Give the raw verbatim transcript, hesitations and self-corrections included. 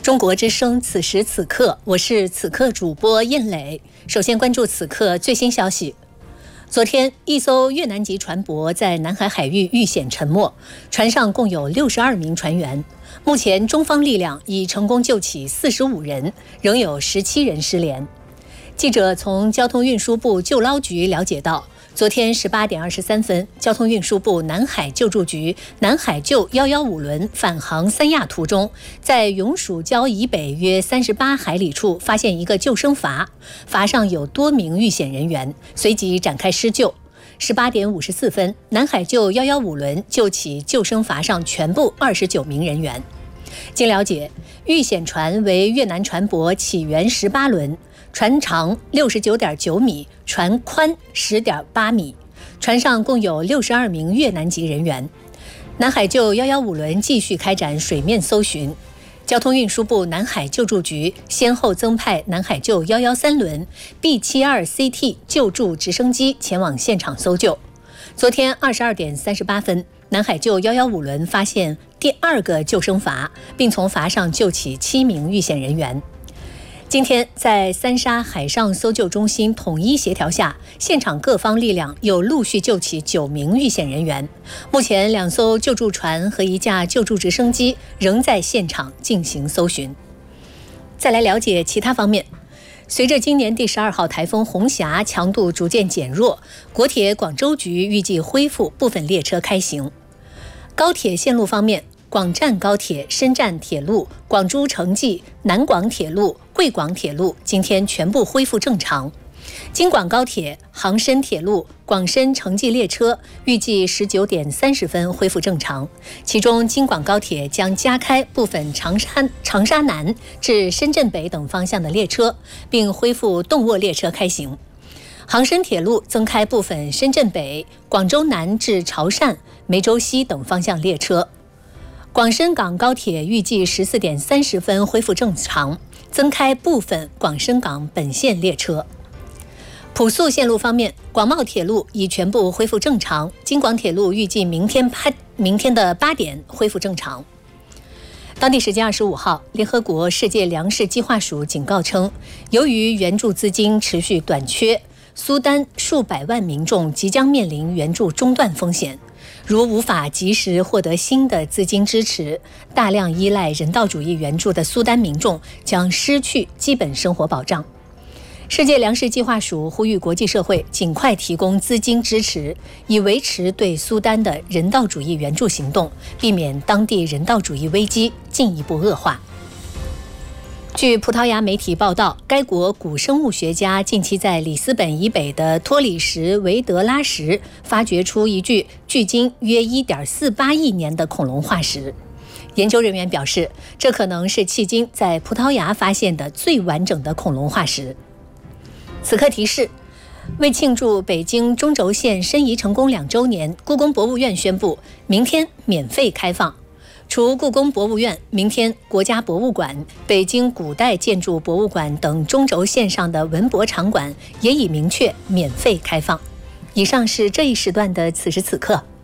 中国之声，此时此刻，我是此刻主播燕磊。首先关注此刻最新消息。昨天，一艘越南籍船舶在南海海域遇险沉没，船上共有六十二名船员。目前，中方力量已成功救起四十五人，仍有十七人失联。记者从交通运输部救捞局了解到，昨天十八点二十三分，交通运输部南海救助局南海救一一五轮返航三亚途中，在永暑礁以北约三十八海里处发现一个救生筏，筏上有多名遇险人员，随即展开施救。十八点五十四分，南海救一一五轮救起救生筏上全部二十九名人员。经了解，遇险船为越南船舶起源十八轮，船长六十九点九米，船宽十点八米，船上共有六十二名越南籍人员。南海救一一五轮继续开展水面搜寻，交通运输部南海救助局先后增派南海救一一三轮 B 七二 C T 救助直升机前往现场搜救。昨天二十二点三十八分，南海救一一五轮发现第二个救生筏，并从筏上救起七名遇险人员。今天，在三沙海上搜救中心统一协调下，现场各方力量又陆续救起九名遇险人员。目前，两艘救助船和一架救助直升机仍在现场进行搜寻。再来了解其他方面。随着今年第十二号台风红霞强度逐渐减弱，国铁广州局预计恢复部分列车开行。高铁线路方面，广湛高铁、深湛铁路、广珠城际、南广铁路、贵广铁路今天全部恢复正常。京广高铁、杭深铁路、广深城际列车预计十九点三十分恢复正常，其中京广高铁将加开部分长沙长沙南至深圳北等方向的列车，并恢复动卧列车开行。杭深铁路增开部分深圳北、广州南至潮汕、梅州西等方向列车。广深港高铁预计十四点三十分恢复正常，增开部分广深港本线列车。普速线路方面，广茂铁路已全部恢复正常，京广铁路预计明天八明天的八点恢复正常。当地时间二十五号，联合国世界粮食计划署警告称，由于援助资金持续短缺，苏丹数百万民众即将面临援助中断风险。如无法及时获得新的资金支持，大量依赖人道主义援助的苏丹民众将失去基本生活保障。世界粮食计划署呼吁国际社会尽快提供资金支持，以维持对苏丹的人道主义援助行动，避免当地人道主义危机进一步恶化。据葡萄牙媒体报道，该国古生物学家近期在里斯本以北的托里什维德拉什发掘出一具距今约 一点四八亿年的恐龙化石。研究人员表示，这可能是迄今在葡萄牙发现的最完整的恐龙化石。此刻提示，为庆祝北京中轴线申遗成功两周年，故宫博物院宣布明天免费开放。除故宫博物院，明天国家博物馆、北京古代建筑博物馆等中轴线上的文博场馆也已明确免费开放。以上是这一时段的此时此刻。